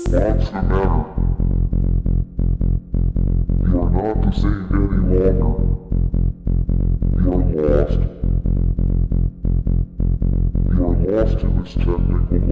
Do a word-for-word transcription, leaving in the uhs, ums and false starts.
What's the matter? You are not the same any longer. You are lost. You are lost in this technical